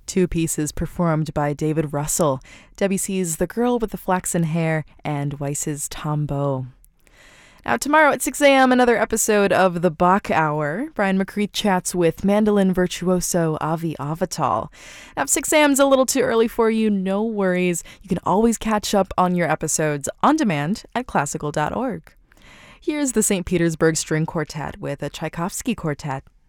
two pieces performed by David Russell, Debussy's The Girl with the Flaxen Hair and Weiss's Tombeau. Now, tomorrow at 6 a.m., another episode of the Bach Hour. Brian McCreath chats with mandolin virtuoso Avi Avital. Now, if 6 a.m. is a little too early for you, no worries. You can always catch up on your episodes on demand at classical.org. Here's the St. Petersburg String Quartet with a Tchaikovsky Quartet.